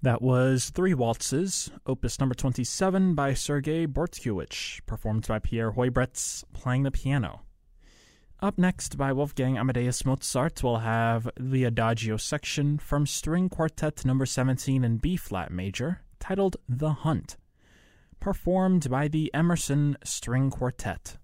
That was Three Waltzes, opus number 27 by Sergei Bortkiewicz, performed by Pierre Hoybretz, playing the piano. Up next, by Wolfgang Amadeus Mozart, we'll have the Adagio section from String Quartet number 17 in B-flat major, titled The Hunt, performed by the Emerson String Quartet.